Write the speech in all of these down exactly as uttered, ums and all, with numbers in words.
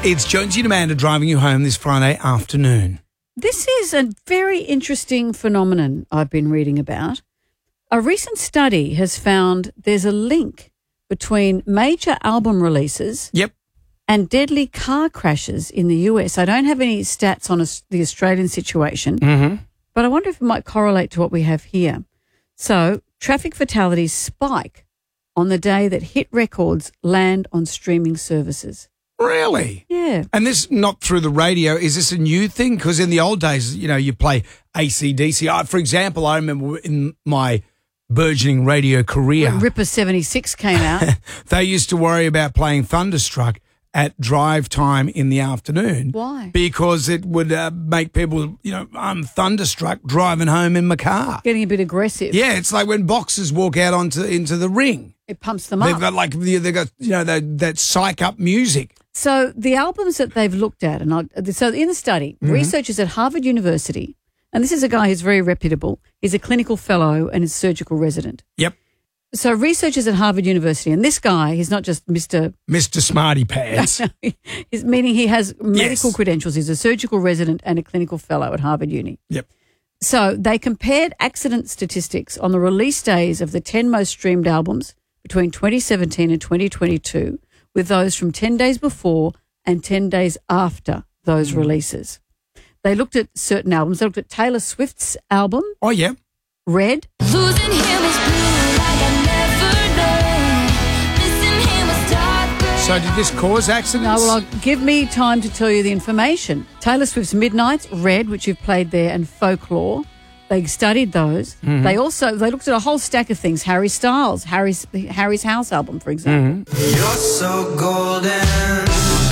It's Jonesy and Amanda driving you home this Friday afternoon. This is a very interesting phenomenon I've been reading about. A recent study has found there's a link between major album releases Yep. and deadly car crashes in the U S. I don't have any stats on us- the Australian situation, Mm-hmm. but I wonder if it might correlate to what we have here. So, traffic fatalities spike on the day that hit records land on streaming services. Really? Yeah. And this not through the radio. Is this a new thing? Because in the old days, you know, you play A C D C. I, for example, I remember in my burgeoning radio career, When Ripper seventy-six came out. they used to worry about playing Thunderstruck at drive time in the afternoon. Why? Because it would uh, make people, you know, I'm thunderstruck driving home in my car. Getting a bit aggressive. Yeah, it's like when boxers walk out onto into the ring. It pumps them They've up. got like they've got you know that that psych up music. So the albums that they've looked at, and I, so in the study, Mm-hmm. researchers at Harvard University, and this is a guy who's very reputable. He's a clinical fellow and a surgical resident. Yep, So researchers at Harvard University, and this guy, he's not just Mister Mister Smarty Pants. he's meaning he has medical Yes. credentials. He's a surgical resident and a clinical fellow at Harvard Uni. Yep. So they compared accident statistics on the release days of the ten most streamed albums between twenty seventeen and twenty twenty-two with those from ten days before and ten days after those Mm. releases. They looked at certain albums. They looked at Taylor Swift's album, Oh yeah. Red. Losing him was blue like I never known. Missing him was dark. So did this cause No, accidents? well, I'll give me time to tell you the information. Taylor Swift's Midnights, Red, which you've played there, and Folklore. They studied those. Mm-hmm. They also they looked at a whole stack of things. Harry Styles, Harry's Harry's House album, for example. Mm-hmm. You're so golden.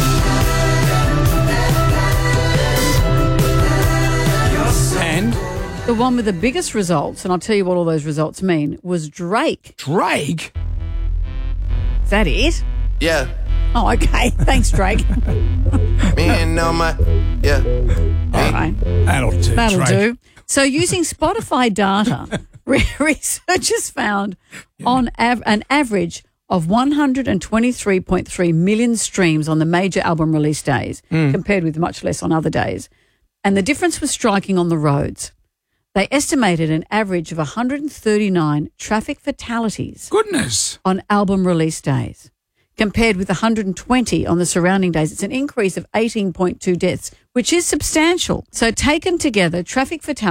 And The one with the biggest results, and I'll tell you what all those results mean, was Drake. Drake. Is that it? Yeah, Oh, okay. Thanks, Drake. me and all my, yeah. All right. That'll do. That'll Drake. do. So using Spotify data, re- researchers found on av- an average of one hundred twenty-three point three million streams on the major album release days, compared with much less on other days. And the difference was striking on the roads. They estimated an average of one hundred thirty-nine traffic fatalities Goodness. on album release days, compared with one hundred twenty on the surrounding days. It's an increase of eighteen point two deaths, which is substantial. So taken together, traffic fatalities